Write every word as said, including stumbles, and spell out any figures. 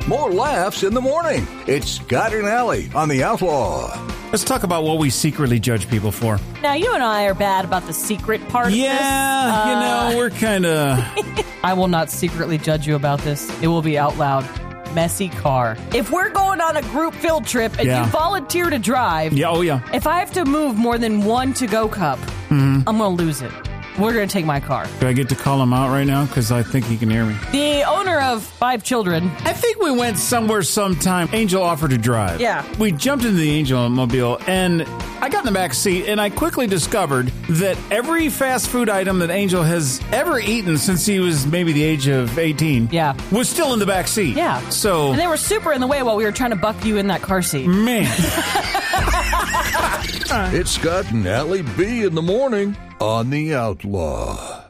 more laughs in the morning. It's Scott and Allie on The Outlaw. Let's talk about what we secretly judge people for. Now, you and I are bad about the secret part yeah, of this. Uh, you know, we're kind of... I will not secretly judge you about this. It will be out loud. Messy car. If we're going on a group field trip and Yeah. you volunteer to drive, Yeah, oh, yeah. if I have to move more than one to-go cup, Mm-hmm. I'm going to lose it. We're going to take my car. Do I get to call him out right now? Because I think he can hear me. The owner of five children. I think we went somewhere sometime. Angel offered to drive. Yeah. We jumped into the Angel mobile, and I got in the back seat, and I quickly discovered that every fast food item that Angel has ever eaten since he was maybe the age of eighteen Yeah. was still in the back seat. Yeah. So, And they were super in the way while we were trying to buck you in that car seat. man. It's Scott and Allie B in the morning on The Outlaw.